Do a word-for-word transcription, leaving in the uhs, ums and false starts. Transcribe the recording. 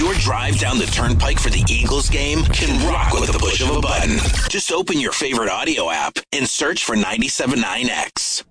Your drive down the turnpike for the Eagles game can rock with the push of a button. Just open your favorite audio app and search for ninety-seven point nine X.